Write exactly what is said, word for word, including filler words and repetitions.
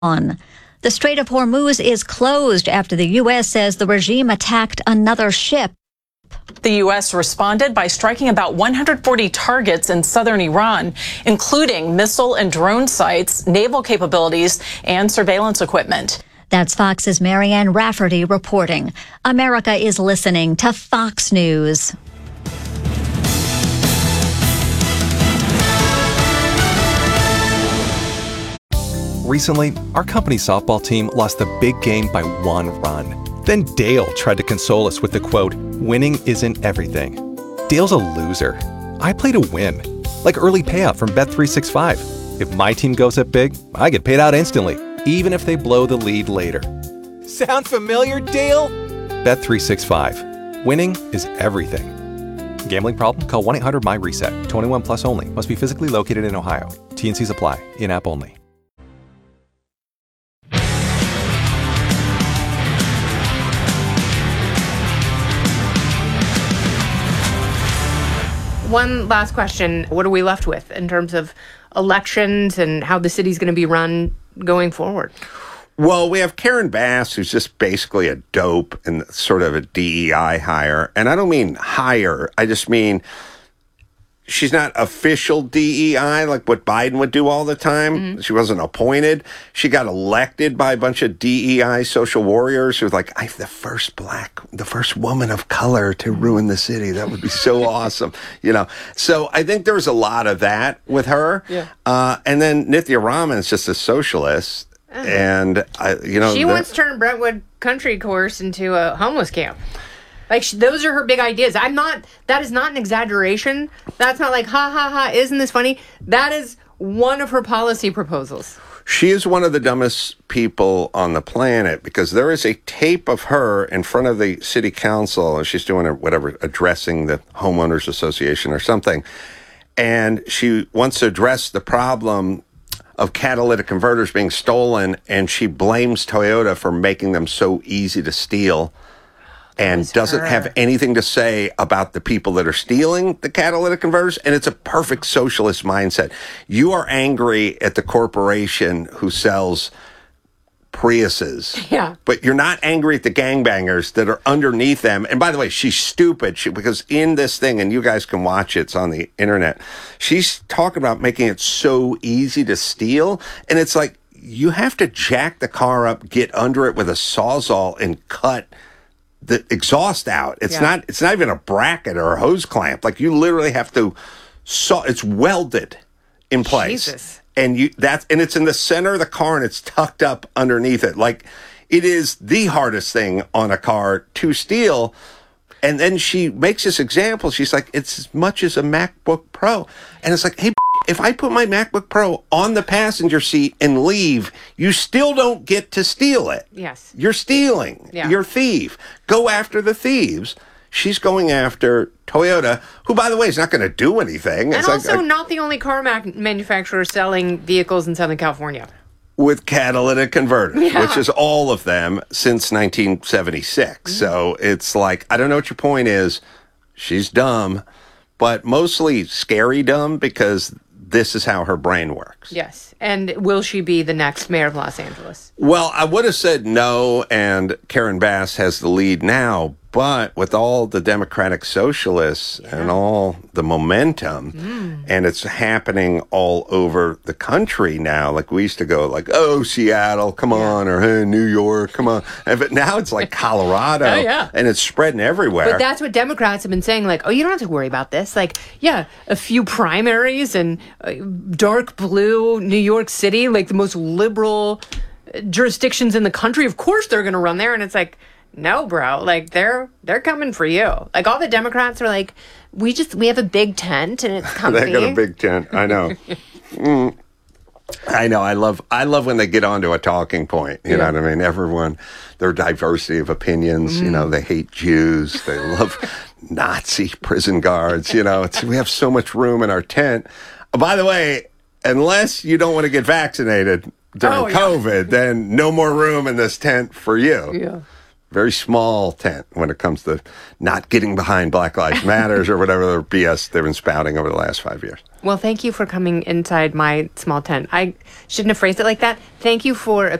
The Strait of Hormuz is closed after the U S says the regime attacked another ship. The U S responded by striking about one hundred forty targets in southern Iran, including missile and drone sites, naval capabilities, and surveillance equipment. That's Fox's Marianne Rafferty reporting. America is listening to Fox News. Recently, our company's softball team lost the big game by one run. Then Dale tried to console us with the quote, "Winning isn't everything." Dale's a loser. I play to win, like early payout from Bet three sixty-five. If my team goes up big, I get paid out instantly, even if they blow the lead later. Sound familiar, Dale? Bet three sixty-five. Winning is everything. Gambling problem? Call one eight hundred M Y reset. twenty-one plus only. Must be physically located in Ohio. T and Cs apply. In-app only. One last question. What are we left with in terms of elections and how the city's going to be run going forward? Well, we have Karen Bass, who's just basically a dope and sort of a D E I hire. And I don't mean hire. I just mean she's not official D E I like what Biden would do all the time. Mm-hmm. She wasn't appointed. She got elected by a bunch of D E I social warriors who was like, I'm the first black, the first woman of color to ruin the city. That would be so awesome. You know, so I think there was a lot of that with her. Yeah. Uh, and then Nithya Raman is just a socialist. Oh. And, I, you know, she the, once turned Brentwood Country Course into a homeless camp. Like, sh- those are her big ideas. I'm not, that is not an exaggeration. That's not like, ha, ha, ha, isn't this funny? That is one of her policy proposals. She is one of the dumbest people on the planet because there is a tape of her in front of the city council, and she's doing a, whatever, addressing the homeowners association or something. And she wants to address the problem of catalytic converters being stolen, and she blames Toyota for making them so easy to steal. And doesn't her. have anything to say about the people that are stealing the catalytic converters. And it's a perfect socialist mindset. You are angry at the corporation who sells Priuses. Yeah. But you're not angry at the gangbangers that are underneath them. And by the way, she's stupid she, because in this thing, and you guys can watch it, it's on the internet, she's talking about making it so easy to steal. And it's like, you have to jack the car up, get under it with a Sawzall and cut the exhaust out. It's yeah. not it's not even a bracket or a hose clamp. Like, you literally have to saw it's welded in place. Jesus. And you that's and it's in the center of the car and it's tucked up underneath it. Like, it is the hardest thing on a car to steal. And then she makes this example. She's like, it's as much as a MacBook Pro. And it's like, hey, if I put my MacBook Pro on the passenger seat and leave, you still don't get to steal it. Yes. You're stealing. Yeah. You're a thief. Go after the thieves. She's going after Toyota, who, by the way, is not going to do anything. And it's also like, not the only car mac- manufacturer selling vehicles in Southern California. With catalytic converters, yeah. which is all of them since nineteen seventy-six. Mm-hmm. So it's like, I don't know what your point is. She's dumb, but mostly scary dumb because this is how her brain works. Yes. And will she be the next mayor of Los Angeles? Well, I would have said no, and Karen Bass has the lead now. But with all the Democratic Socialists yeah. and all the momentum, mm. and it's happening all over the country now. Like, we used to go like, oh, Seattle, come yeah. on, or hey, New York, come on. And, but now it's like Colorado, oh, yeah. and it's spreading everywhere. But that's what Democrats have been saying, like, oh, you don't have to worry about this. Like, yeah, a few primaries and uh, dark blue New York City, like the most liberal jurisdictions in the country. Of course they're going to run there. And it's like, no, bro, like, they're they're coming for you. Like, all the Democrats are like, we just, we have a big tent and it's comfy. They got a big tent. I know. mm. I know. I love I love when they get onto a talking point. You yeah. know what I mean? Everyone, their diversity of opinions, mm. you know, they hate Jews. They love Nazi prison guards. You know, it's, we have so much room in our tent. Oh, by the way, unless you don't want to get vaccinated during oh, yeah. COVID, then no more room in this tent for you. Yeah. very small tent when it comes to not getting behind Black Lives Matters or whatever B S they've been spouting over the last five years. Well, thank you for coming inside my small tent. I shouldn't have phrased it like that. Thank you for